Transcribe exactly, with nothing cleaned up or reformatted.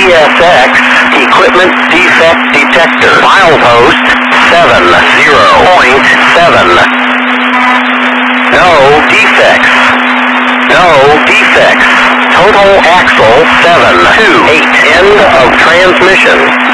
S X, equipment defect detector. Milepost seven zero point seven. No defects. No defects. Total axle seven two eight. End of transmission.